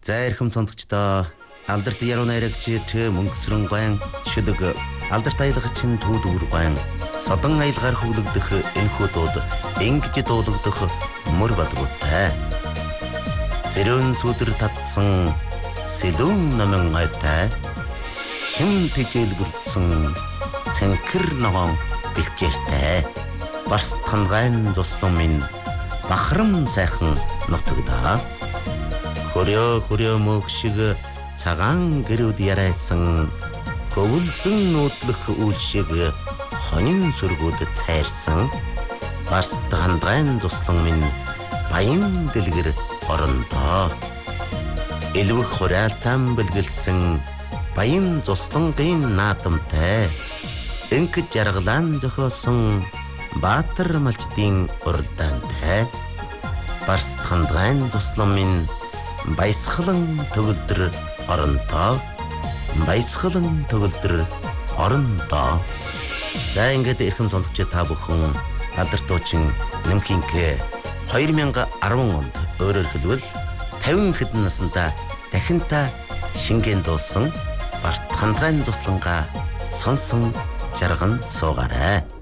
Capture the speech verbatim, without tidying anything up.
За эрхэм сонсогчдоо алдарт яруу найрагчид мөнгөсрөн гуайн шүлэг алдарт аялагчин түүдүүр гуайн содон аялгаар хүлэгдэх энэхүү дууд ингэж дуулагдах мөр бадгуутай. Сэрүүн сүдэр татсан сэлүүн номон айтай шим тэжээлгүрдсэн цэнхэр ногоон бэлчээртэй барстхан гайн зуслан минь бахарам сайхан нутагдаа. Хөрөө хөрөө мөх шиг цагаан гэрүүд ярайсан хөвөлзөн нүүдлэх үйл шиг хонин сүргүүд цайрсан барстхан гайн зуслан минь баян дэлгэр орондоо. Элвэх хураалтан бэлгэлсэн баян зуслангийн наадамтай энх жаргалан зохиосон баатар малчдын уралдаантай барстхан гайн зуслан минь баясгалан төгөлдөр орондоо баясгалан төгөлдөр орондоо. За ингээд эрхэм сонсогч та бүхэн алдарт дуучин Нэмхинкэ две тысячи десять онд өөрөөр хэлбэл пятьдесят хэдэн наснда дахин та шингэн дуусан барстхан гайн зуслангаа сонсон жарган суугаарай.